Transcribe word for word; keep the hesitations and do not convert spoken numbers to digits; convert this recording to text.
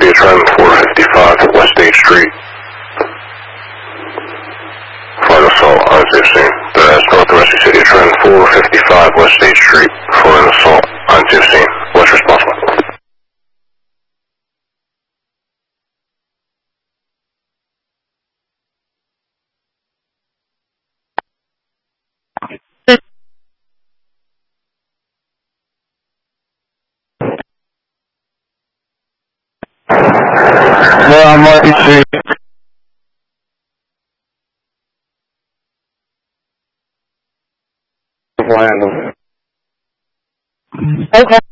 City of Trenton, four fifty-five West eighth Street. For an assault on two scene. That's Northwest City of Trenton, four fifty-five West eighth Street. For an assault on two scene. What's responsible? Well, I'm Market Street. Okay.